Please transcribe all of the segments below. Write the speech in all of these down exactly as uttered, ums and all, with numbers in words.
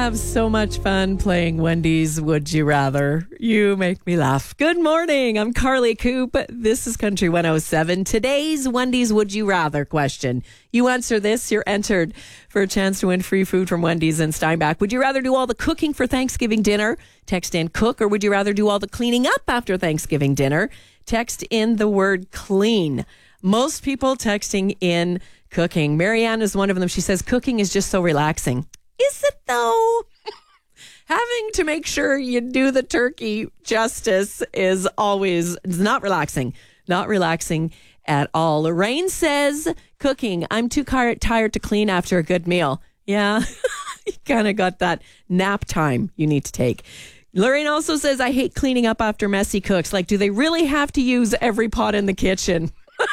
have so much fun playing Wendy's Would You Rather. You make me laugh. Good morning. I'm Carly Coop. This is Country one oh seven. Today's Wendy's Would You Rather question. You answer this, you're entered for a chance to win free food from Wendy's in Steinbach. Would you rather do all the cooking for Thanksgiving dinner? Text in cook. Or would you rather do all the cleaning up after Thanksgiving dinner? Text in the word clean. Most people texting in cooking. Marianne is one of them. She says cooking is just so relaxing. Is it though? Having to make sure you do the turkey justice is always it's not relaxing. Not relaxing at all. Lorraine says cooking. I'm too car- tired to clean after a good meal. Yeah, you kind of got that nap time you need to take. Lorraine also says, I hate cleaning up after messy cooks. Like, do they really have to use every pot in the kitchen?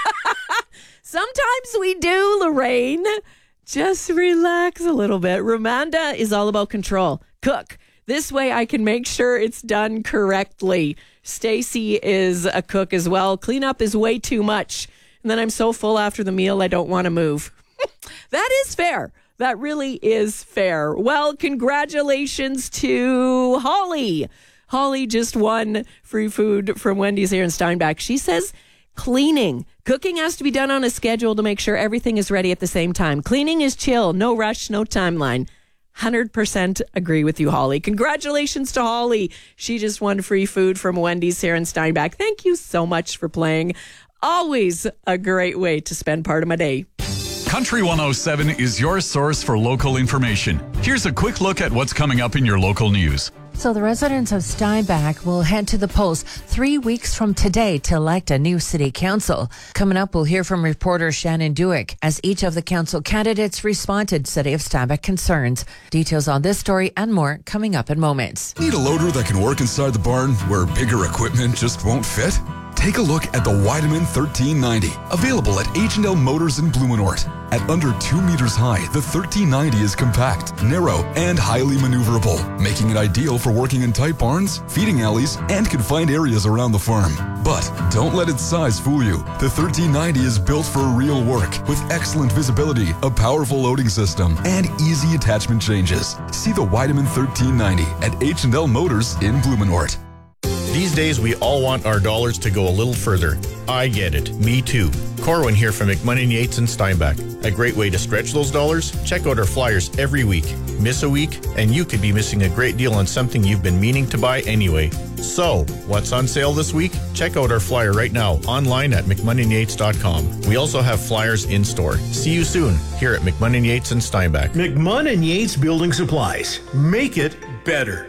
Sometimes we do, Lorraine. Just relax a little bit. Ramanda is all about control. Cook. This way I can make sure it's done correctly. Stacy is a cook as well. Cleanup is way too much. And then I'm so full after the meal, I don't want to move. That is fair. That really is fair. Well, congratulations to Holly. Holly just won free food from Wendy's here in Steinbach. She says cleaning. Cooking has to be done on a schedule to make sure everything is ready at the same time. Cleaning is chill. No rush, no timeline. one hundred percent agree with you, Holly. Congratulations to Holly. She just won free food from Wendy's here in Steinbach. Thank you so much for playing. Always a great way to spend part of my day. Country one oh seven is your source for local information. Here's a quick look at what's coming up in your local news. So the residents of Steinbach will head to the polls three weeks from today to elect a new city council. Coming up, we'll hear from reporter Shannon Dewick as each of the council candidates respond to City of Steinbach concerns. Details on this story and more coming up in moments. Need a loader that can work inside the barn where bigger equipment just won't fit? Take a look at the Weideman thirteen ninety, available at H and L Motors in Blumenort. At under two meters high, the thirteen ninety is compact, narrow, and highly maneuverable, making it ideal for working in tight barns, feeding alleys, and confined areas around the farm. But don't let its size fool you. The thirteen ninety is built for real work, with excellent visibility, a powerful loading system, and easy attachment changes. See the Weideman thirteen ninety at H and L Motors in Blumenort. These days, we all want our dollars to go a little further. I get it. Me too. Corwin here from McMunn Yates and Steinbach. A great way to stretch those dollars? Check out our flyers every week. Miss a week, and you could be missing a great deal on something you've been meaning to buy anyway. So, what's on sale this week? Check out our flyer right now online at mcmunn and yates dot com. We also have flyers in store. See you soon here at McMunn and Yates and Steinbach. McMunn and Yates Building Supplies. Make it better.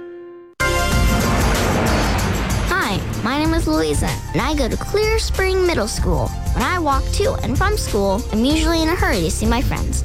My name is Louisa, and I go to Clear Spring Middle School. When I walk to and from school, I'm usually in a hurry to see my friends.